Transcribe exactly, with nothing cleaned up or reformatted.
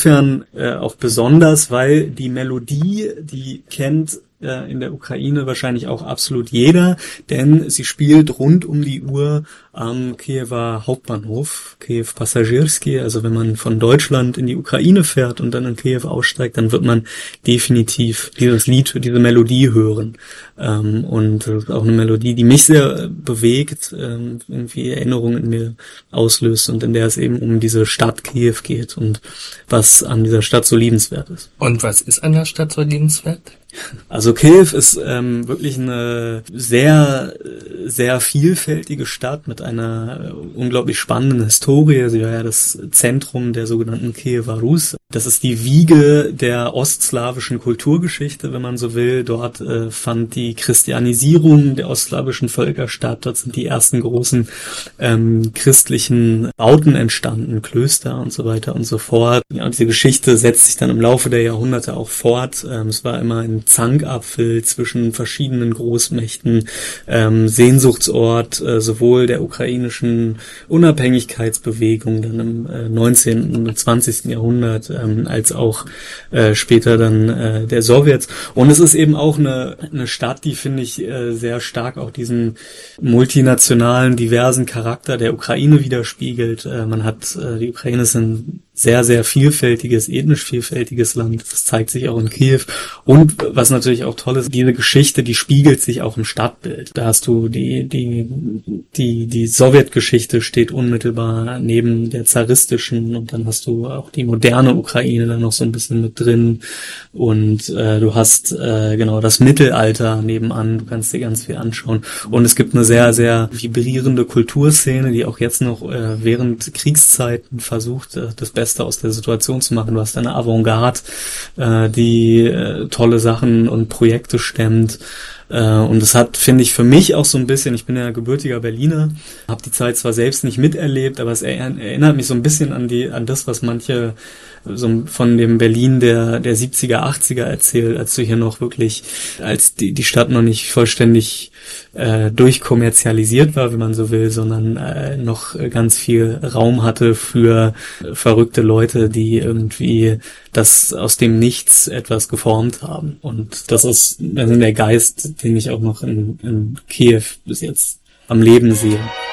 insofern äh, auch besonders, weil die Melodie, die kennt äh, in der Ukraine wahrscheinlich auch absolut jeder, denn sie spielt rund um die Uhr am Kiewer Hauptbahnhof, Kiew Passagierski. Also wenn man von Deutschland in die Ukraine fährt und dann in Kiew aussteigt, dann wird man definitiv dieses Lied, diese Melodie hören. Ähm, und das ist auch eine Melodie, die mich sehr bewegt, ähm, irgendwie Erinnerungen in mir auslöst und in der es eben um diese Stadt Kiew geht und was an dieser Stadt so liebenswert ist. Und was ist an der Stadt so liebenswert? Also Kiew ist ähm, wirklich eine sehr, sehr vielfältige Stadt mit einer unglaublich spannenden Historie. Sie war ja das Zentrum der sogenannten Kiewer Rus. Das ist die Wiege der ostslawischen Kulturgeschichte, wenn man so will. Dort äh, fand die Christianisierung der ostslawischen Völker statt. Dort sind die ersten großen ähm, christlichen Bauten entstanden, Klöster und so weiter und so fort. Ja, und diese Geschichte setzt sich dann im Laufe der Jahrhunderte auch fort. Ähm, es war immer ein Zankapfel zwischen verschiedenen Großmächten, ähm, Sehnsuchtsort äh, sowohl der ukrainischen Unabhängigkeitsbewegung dann im äh, neunzehnten und zwanzigsten Jahrhundert, ähm, als auch äh, später dann äh, der Sowjets. Und es ist eben auch eine, eine Stadt, die, finde ich, äh, sehr stark auch diesen multinationalen, diversen Charakter der Ukraine widerspiegelt. Äh, man hat, äh, die Ukraine ist ein sehr, sehr vielfältiges, ethnisch vielfältiges Land. Das zeigt sich auch in Kiew. Und was natürlich auch toll ist, diese Geschichte, die spiegelt sich auch im Stadtbild. Da hast du die, die, die, die Sowjetgeschichte steht unmittelbar neben der zaristischen und dann hast du auch die moderne Ukraine da noch so ein bisschen mit drin und äh, du hast äh, genau das Mittelalter nebenan. Du kannst dir ganz viel anschauen. Und es gibt eine sehr, sehr vibrierende Kulturszene, die auch jetzt noch äh, während Kriegszeiten versucht, äh, das Beste aus der Situation zu machen. Du hast eine Avantgarde, äh, die äh, tolle Sachen und Projekte stemmt. Äh, und das hat, finde ich, für mich auch so ein bisschen, ich bin ja gebürtiger Berliner, habe die Zeit zwar selbst nicht miterlebt, aber es erinnert mich so ein bisschen an die, an das, was manche so von dem Berlin der der siebziger, achtziger erzählt, als du hier noch wirklich, als die die Stadt noch nicht vollständig äh, durchkommerzialisiert war, wenn man so will, sondern äh, noch ganz viel Raum hatte für äh, verrückte Leute, die irgendwie das aus dem Nichts etwas geformt haben. Und das ist, das ist der Geist, den ich auch noch in, in Kiew bis jetzt am Leben sehe.